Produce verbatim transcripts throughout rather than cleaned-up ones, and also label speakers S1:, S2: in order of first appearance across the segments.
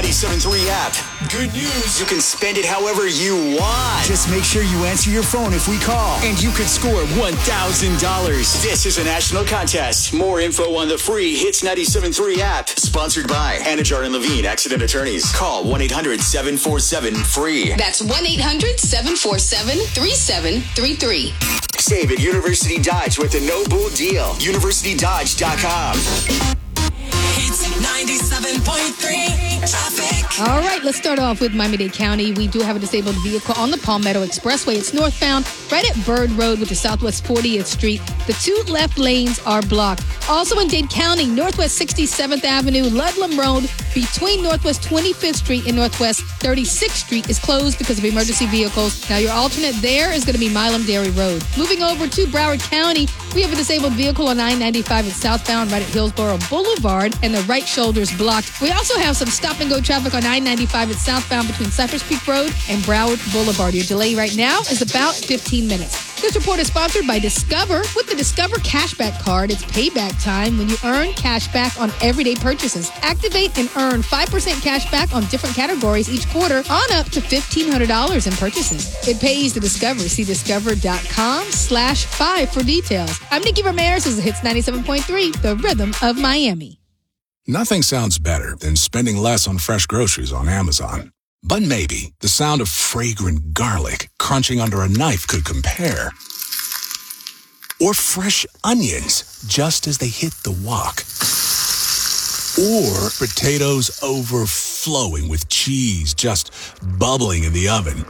S1: ninety-seven point three app. Good news, you can spend it however you want. Just make sure you answer your phone if we call, and you could score one thousand dollars. This is a national contest. More info on the free Hits ninety-seven point three app. Sponsored by Anajar and Levine Accident Attorneys. Call one eight hundred seven four seven free.
S2: That's one eight hundred seven four seven three seven three three.
S1: Save at University Dodge with a no bull deal. university dodge dot com.
S3: Hits ninety-seven point three traffic.
S4: All right, let's start off with Miami-Dade County. We do have a disabled vehicle on the Palmetto Expressway. It's northbound right at Bird Road with the Southwest fortieth Street. The two left lanes are blocked. Also in Dade County, Northwest sixty-seventh Avenue, Ludlam Road, between Northwest twenty-fifth Street and Northwest thirty-sixth Street is closed because of emergency vehicles. Now, your alternate there is going to be Milam Dairy Road. Moving over to Broward County, we have a disabled vehicle on I ninety-five at southbound right at Hillsborough Boulevard, and the right shoulder is blocked. We also have some stop-and-go traffic on I ninety-five at southbound between Cypress Creek Road and Broward Boulevard. Your delay right now is about fifteen minutes. This report is sponsored by Discover. With the Discover Cashback Card, it's payback time when you earn cash back on everyday purchases. Activate and earn five percent cash back on different categories each quarter on up to fifteen hundred dollars in purchases. It pays to Discover. See discover.com slash five for details. I'm Nikki Ramirez. This is Hits ninety-seven point three, the rhythm of Miami.
S5: Nothing sounds better than spending less on fresh groceries on Amazon. But maybe the sound of fragrant garlic crunching under a knife could compare. Or fresh onions just as they hit the wok. Or potatoes overflowing with cheese just bubbling in the oven.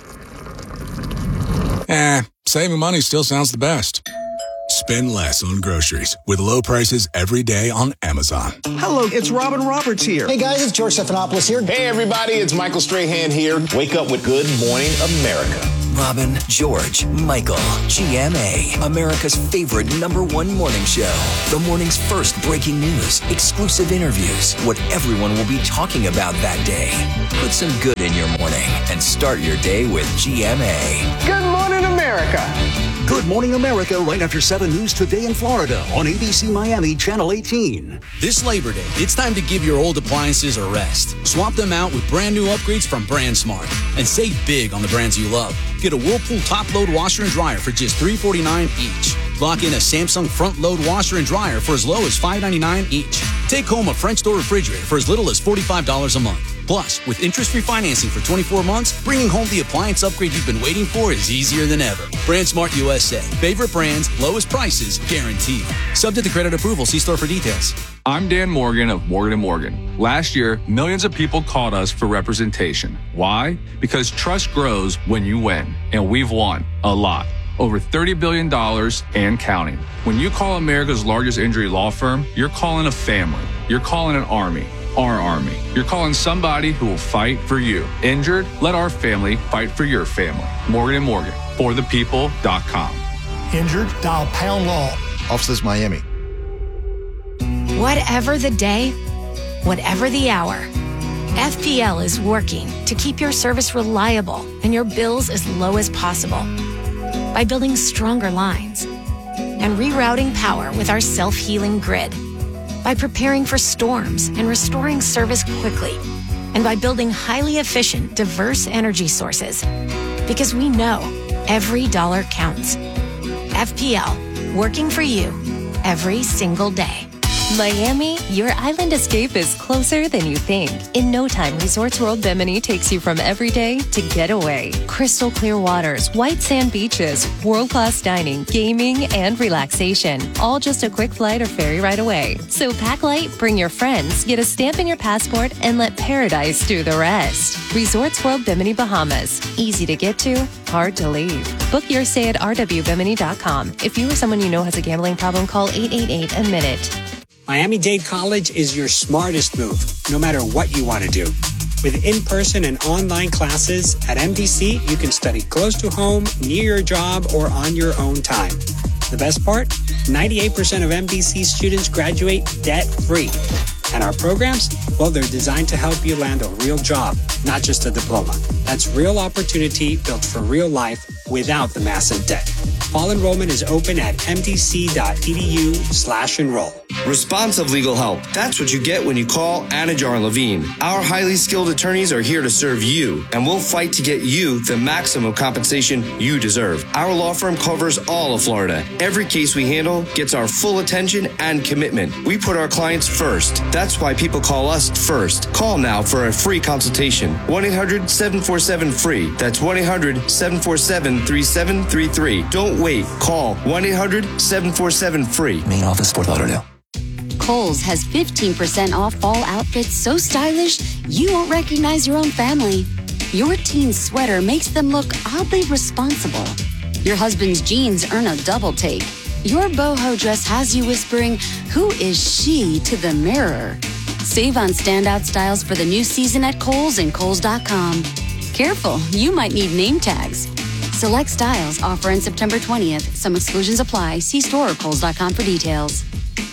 S5: Eh, saving money still sounds the best. Spend less on groceries with low prices every day on Amazon.
S6: Hello, it's Robin Roberts here.
S7: Hey guys, it's George Stephanopoulos here.
S8: Hey everybody, it's Michael Strahan here. Wake up with Good Morning America.
S9: Robin, George, Michael, G M A, America's favorite number one morning show. The morning's first breaking news, exclusive interviews, what everyone will be talking about that day. Put some good in your morning and start your day with G M A.
S6: Good Morning America.
S10: Good Morning America right after seven News Today in Florida on A B C Miami Channel eighteen.
S11: This Labor Day, it's time to give your old appliances a rest. Swap them out with brand new upgrades from BrandSmart and save big on the brands you love. Get a Whirlpool top-load washer and dryer for just three forty-nine each. Lock in a Samsung front-load washer and dryer for as low as five ninety-nine each. Take home a French door refrigerator for as little as forty-five dollars a month. Plus, with interest-free financing for twenty-four months, bringing home the appliance upgrade you've been waiting for is easier than ever. BrandSmart U S A. Favorite brands, lowest prices, guaranteed. Subject to credit approval. See store for details.
S12: I'm Dan Morgan of Morgan and Morgan. Last year, millions of people called us for representation. Why? Because trust grows when you win, and we've won a lot. Over thirty billion dollars and counting. When you call America's largest injury law firm, you're calling a family. You're calling an army. Our army. You're calling somebody who will fight for you. Injured? Let our family fight for your family. Morgan and Morgan. For the people dot com.
S13: Injured? Dial Pound Law.
S14: Offices Miami.
S15: Whatever the day, whatever the hour, F P L is working to keep your service reliable and your bills as low as possible by building stronger lines and rerouting power with our self-healing grid, by preparing for storms and restoring service quickly, and by building highly efficient, diverse energy sources. Because we know every dollar counts. F P L, working for you every single day.
S16: Miami, your island escape is closer than you think. In no time, Resorts World Bimini takes you from everyday to getaway. Crystal clear waters, white sand beaches, world-class dining, gaming, and relaxation. All just a quick flight or ferry ride away. So pack light, bring your friends, get a stamp in your passport, and let paradise do the rest. Resorts World Bimini Bahamas. Easy to get to, hard to leave. Book your stay at r w bimini dot com. If you or someone you know has a gambling problem, call eight eight eight, admit it.
S17: Miami-Dade College is your smartest move, no matter what you want to do. With in-person and online classes at M D C, you can study close to home, near your job, or on your own time. The best part? ninety-eight percent of M D C students graduate debt-free. And our programs? Well, they're designed to help you land a real job, not just a diploma. That's real opportunity built for real life without the massive debt. Fall enrollment is open at mdc.edu slash enroll.
S7: Responsive legal help. That's what you get when you call Anajar and Levine. Our highly skilled attorneys are here to serve you, and we'll fight to get you the maximum compensation you deserve. Our law firm covers all of Florida. Every case we handle gets our full attention and commitment. We put our clients first. That's why people call us first. Call now for a free consultation. one eight hundred seven four seven free. That's one eight hundred seven four seven three seven three three. Don't wait. Call one eight hundred seven four seven free.
S10: Main office, Fort Lauderdale.
S14: Kohl's has fifteen percent off fall outfits so stylish you won't recognize your own family. Your teen's sweater makes them look oddly responsible. Your husband's jeans earn a double take. Your boho dress has you whispering, "Who is she?" to the mirror. Save on standout styles for the new season at Kohl's and Kohl's dot com. Careful, you might need name tags. Select styles offer in September twentieth. Some exclusions apply. See store or Kohl's dot com for details.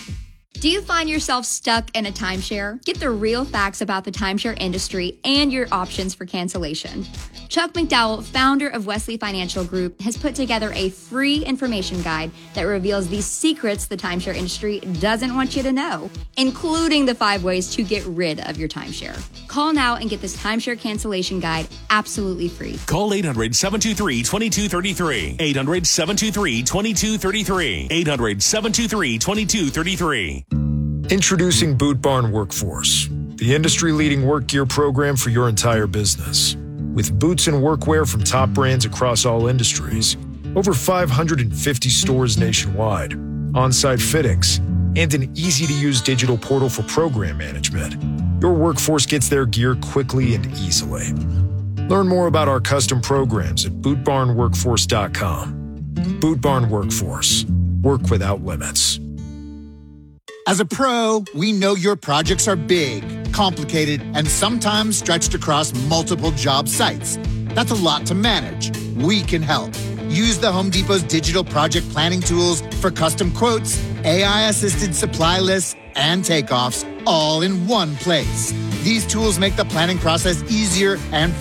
S18: Do you find yourself stuck in a timeshare? Get the real facts about the timeshare industry and your options for cancellation. Chuck McDowell, founder of Wesley Financial Group, has put together a free information guide that reveals the secrets the timeshare industry doesn't want you to know, including the five ways to get rid of your timeshare. Call now and get this timeshare cancellation guide absolutely free.
S19: Call eight hundred seven two three two two three three. eight hundred seven two three two two three three. eight hundred seven two three two two three three.
S20: Introducing Boot Barn Workforce, the industry-leading work gear program for your entire business. With boots and workwear from top brands across all industries, over five hundred fifty stores nationwide, on-site fittings, and an easy-to-use digital portal for program management, your workforce gets their gear quickly and easily. Learn more about our custom programs at boot barn workforce dot com. Boot Barn Workforce. Work without limits.
S21: As a pro, we know your projects are big, complicated, and sometimes stretched across multiple job sites. That's a lot to manage. We can help. Use the Home Depot's digital project planning tools for custom quotes, A I-assisted supply lists, and takeoffs, all in one place. These tools make the planning process easier and